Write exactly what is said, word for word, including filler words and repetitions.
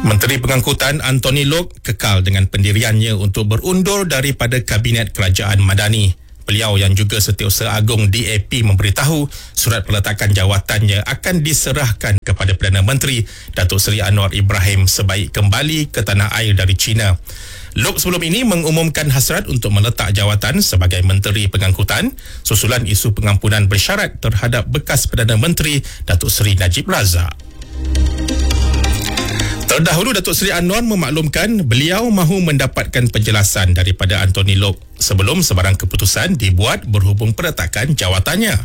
Menteri Pengangkutan Anthony Loke kekal dengan pendiriannya untuk berundur daripada Kabinet Kerajaan Madani. Beliau yang juga Setiausaha Agung D A P memberitahu surat peletakan jawatannya akan diserahkan kepada Perdana Menteri Datuk Seri Anwar Ibrahim sebaik kembali ke tanah air dari China. Loke sebelum ini mengumumkan hasrat untuk meletak jawatan sebagai Menteri Pengangkutan susulan isu pengampunan bersyarat terhadap bekas Perdana Menteri Datuk Seri Najib Razak. Terdahulu Datuk Seri Anwar memaklumkan beliau mahu mendapatkan penjelasan daripada Anthony Loke sebelum sebarang keputusan dibuat berhubung peletakan jawatannya.